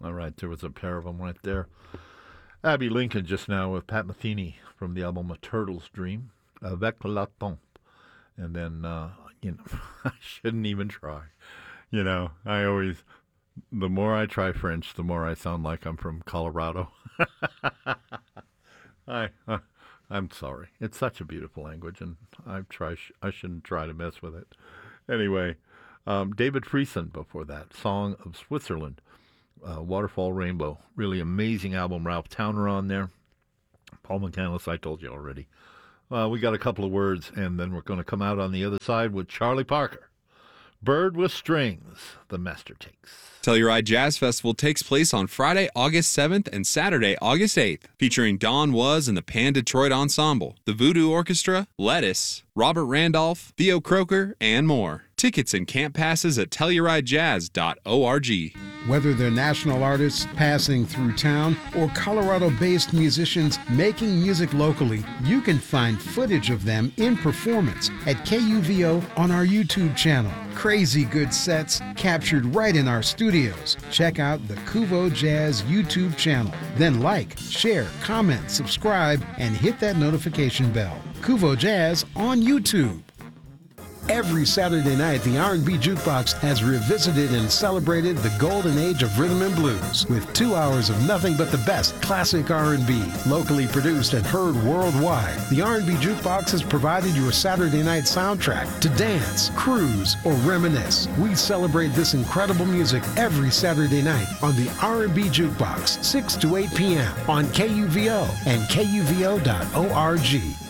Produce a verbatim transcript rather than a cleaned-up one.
All right, there was a pair of them right there. Abby Lincoln just now with Pat Metheny from the album A Turtle's Dream, Avec la Tombe. And then, uh, you know, I shouldn't even try. You know, I always, the more I try French, the more I sound like I'm from Colorado. I, uh, I'm sorry. It's such a beautiful language, and I try. I shouldn't try to mess with it. Anyway, um, David Friesen before that, Song of Switzerland, uh, Waterfall Rainbow. Really amazing album. Ralph Towner on there. Paul McCandless, I told you already. Uh, we got a couple of words, and then we're going to come out on the other side with Charlie Parker. Bird with Strings, the master takes. Telluride Jazz Festival takes place on Friday, August seventh and Saturday, August eighth, featuring Don Was and the Pan Detroit Ensemble, the Voodoo Orchestra, Lettuce, Robert Randolph, Theo Croker, and more. Tickets and camp passes at telluride jazz dot org. Whether they're national artists passing through town or Colorado-based musicians making music locally, you can find footage of them in performance at K U V O on our YouTube channel. Crazy good sets captured right in our studios. Check out the Kuvo Jazz YouTube channel. Then like, share, comment, subscribe, and hit that notification bell. Kuvo Jazz on YouTube. Every Saturday night, the R and B Jukebox has revisited and celebrated the golden age of rhythm and blues with two hours of nothing but the best classic R and B, locally produced and heard worldwide. The R and B Jukebox has provided your Saturday night soundtrack to dance, cruise, or reminisce. We celebrate this incredible music every Saturday night on the R and B Jukebox, six to eight p.m. on K U V O and K U V O dot org.